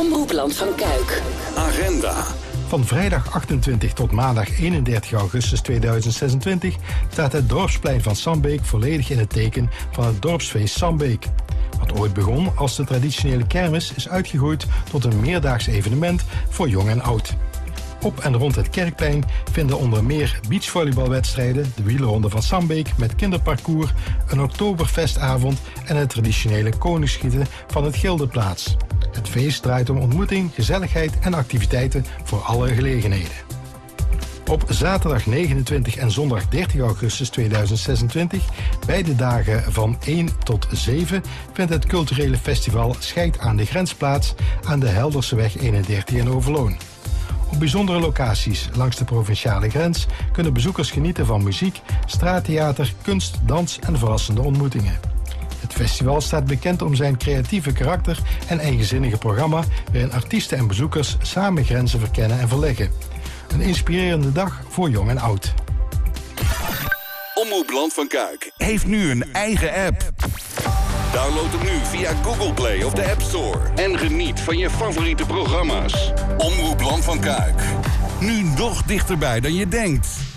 Omroepland van Kuik. Agenda. Van vrijdag 28 tot maandag 31 augustus 2026 staat het dorpsplein van Sambeek volledig in het teken van het dorpsfeest Sambeek. Wat ooit begon als de traditionele kermis is uitgegroeid tot een meerdaags evenement voor jong en oud. Op en rond het Kerkplein vinden onder meer beachvolleybalwedstrijden, de wielerronde van Sambeek met kinderparcours, een oktoberfestavond en het traditionele koningsschieten van het Gilde plaats. Het feest draait om ontmoeting, gezelligheid en activiteiten voor alle gelegenheden. Op zaterdag 29 en zondag 30 augustus 2026, beide dagen van 1 tot 7, vindt het culturele festival Scheid aan de Grens plaats aan de Helderseweg 31 in Overloon. Op bijzondere locaties langs de provinciale grens kunnen bezoekers genieten van muziek, straattheater, kunst, dans en verrassende ontmoetingen. Het festival staat bekend om zijn creatieve karakter en eigenzinnige programma, waarin artiesten en bezoekers samen grenzen verkennen en verleggen. Een inspirerende dag voor jong en oud. Omroepland van Kuik heeft nu een eigen app. Download hem nu via Google Play of de App Store. En geniet van je favoriete programma's. Omroepland van Kuik. Nu nog dichterbij dan je denkt.